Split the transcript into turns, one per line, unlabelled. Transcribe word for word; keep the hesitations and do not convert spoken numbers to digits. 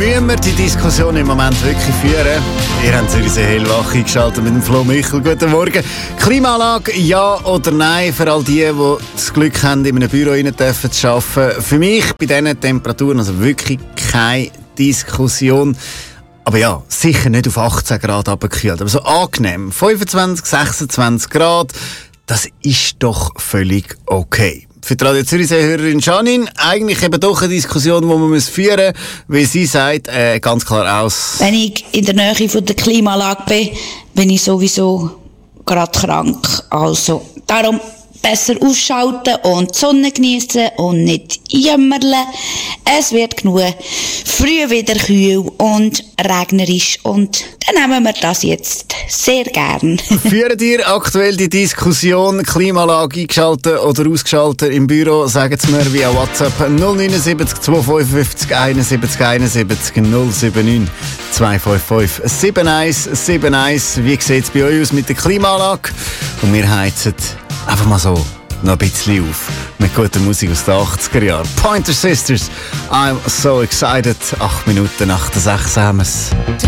Müssen wir die Diskussion im Moment wirklich führen? Ihr habt Zürichsee hellwach eingeschaltet mit dem Flo Michel. Guten Morgen. Klimaanlage, ja oder nein? Für all die, die das Glück haben, in einem Büro rein dürfen zu arbeiten. Für mich bei diesen Temperaturen also wirklich keine Diskussion. Aber ja, sicher nicht auf achtzehn Grad runtergekühlt. Aber so angenehm. fünfundzwanzig, sechsundzwanzig Grad, das ist doch völlig okay. Für die Radio Zürichsee-Hörerin Janine eigentlich eben doch eine Diskussion, die man führen muss, weil sie sagt äh, ganz klar aus.
Wenn ich in der Nähe von der Klimaanlage bin, bin ich sowieso gerade krank. Also darum besser ausschalten und die Sonne genießen und nicht jämmerle. Es wird genug früh wieder kühl und regnerisch und dann nehmen wir das jetzt sehr gern.
Führen ihr aktuell die Diskussion Klimaanlage eingeschaltet oder ausgeschaltet im Büro? Sagen Sie mir via WhatsApp null neun sieben zwei fünf fünf eins sieben eins sieben null sieben neun zwei fünf fünf sieben eins sieben eins. Wie sieht es bei euch aus mit der Klimaanlage? Und wir heizen einfach mal so noch ein bisschen auf mit guter Musik aus den achtziger Jahren. Pointer Sisters, I'm so excited. Acht Minuten nach der sechs haben wir's.